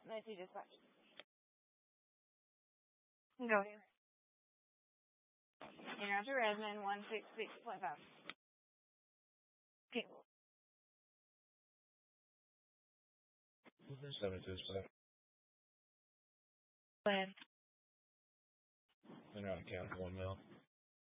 Nice dispatch. Go ahead. You're after Redmond 166.5. Okay. 72 spot. Plan. They're not accounting for 1 mil.